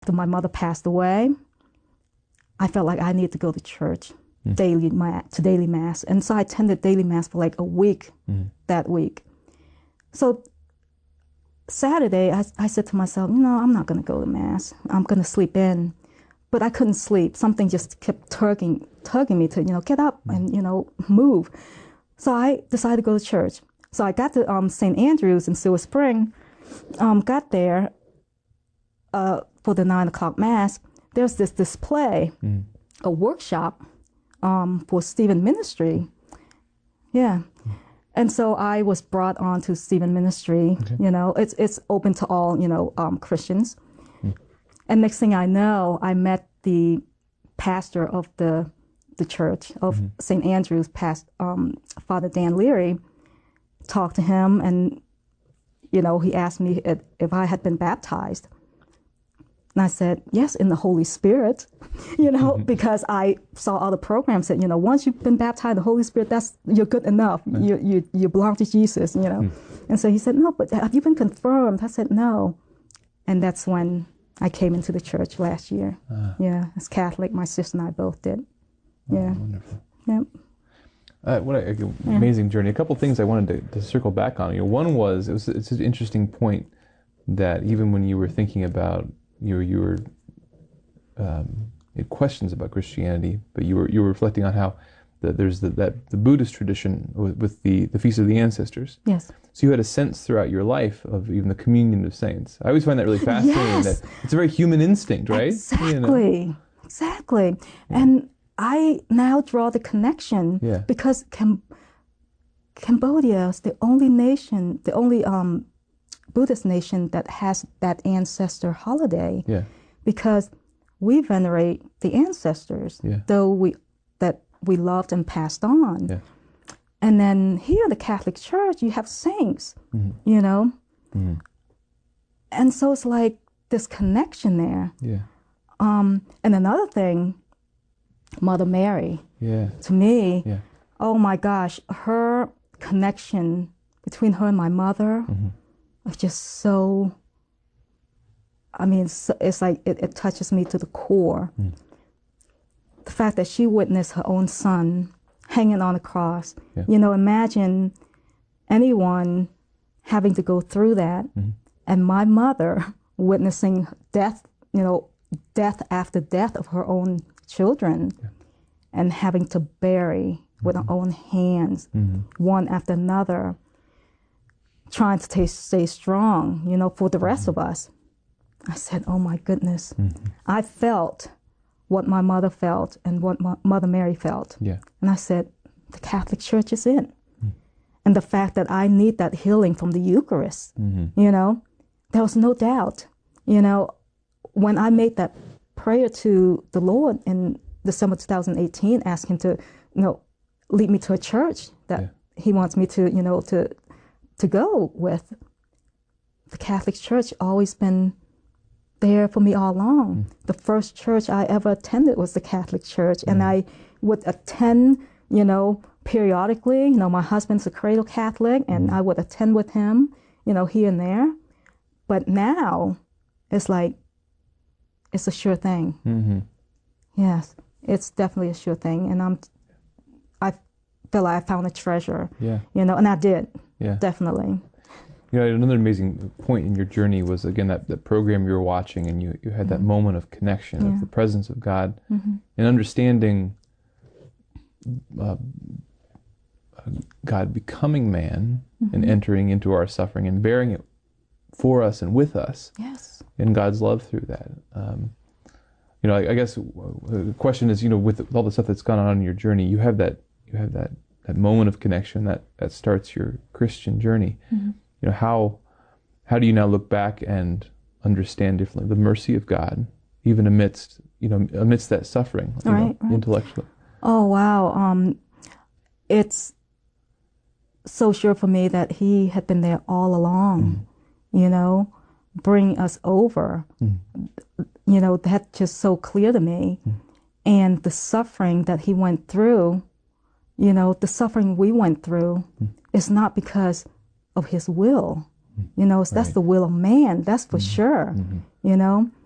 after my mother passed away, I felt like I needed to go to church daily mass. And so I attended daily mass for like a week that week. So Saturday, I said to myself, I'm not going to go to mass. I'm going to sleep in. But I couldn't sleep. Something just kept tugging me to, get up and, move. So I decided to go to church. So I got to St. Andrew's in Silver Spring, got there for the 9 o'clock mass. There's this display, a workshop for Stephen Ministry. Yeah. And so I was brought on to Stephen Ministry. Okay. It's open to all, Christians. And next thing I know, I met the pastor of the church of St. Andrew's, Father Dan Leary. Talked to him, and he asked me if I had been baptized. And I said, yes, in the Holy Spirit, because I saw other programs that, once you've been baptized in the Holy Spirit, you're good enough. You belong to Jesus, And so he said, no, but have you been confirmed? I said, no. And that's when I came into the church last year. Yeah, as Catholic, my sister and I both did. Yeah. Oh, wonderful. Yep. What an amazing journey. A couple things I wanted to circle back on. One was, it's an interesting point that even when you were thinking about, you had questions about Christianity, but you were reflecting on how there's the Buddhist tradition with the Feast of the Ancestors. Yes. So you had a sense throughout your life of even the communion of saints. I always find that really fascinating. Yes. That it's a very human instinct, right? Exactly. Exactly. And I now draw the connection because Cambodia is the only nation, the only Buddhist nation that has that ancestor holiday. Yeah. Because we venerate the ancestors, though we loved and passed on. Yeah. And then here in the Catholic Church, you have saints, And so it's like this connection there. Yeah. And another thing, Mother Mary, to me, oh my gosh, her connection between her and my mother is just so, it's like it touches me to the core. The fact that she witnessed her own son hanging on a cross. Imagine anyone having to go through that, and my mother witnessing death, death after death of her own children, and having to bury with her own hands, one after another, trying to stay strong, for the rest of us. I said, oh my goodness. I felt what my mother felt and what Mother Mary felt. Yeah. And I said, the Catholic Church is it. And the fact that I need that healing from the Eucharist, there was no doubt. When I made that prayer to the Lord in December 2018, asking to, lead me to a church that He wants me to, to go with, the Catholic Church always been there for me all along. The first church I ever attended was the Catholic Church, and I would attend, periodically. My husband's a cradle Catholic, and I would attend with him, here and there. But now, it's like, it's a sure thing. Yes, it's definitely a sure thing, and I feel like I found a treasure. And I did. Definitely. Another amazing point in your journey was, again, that program you were watching, and you had that moment of connection, of the presence of God, and understanding God becoming man and entering into our suffering and bearing it for us and with us. Yes. And God's love through that. I guess the question is, with all the stuff that's gone on in your journey, you have that moment of connection that starts your Christian journey. How do you now look back and understand differently the mercy of God, even amidst that suffering, intellectually? Oh wow, it's so sure for me that He had been there all along, bringing us over. That's just so clear to me, and the suffering that He went through, the suffering we went through, is not because of His will. That's the will of man, that's for sure.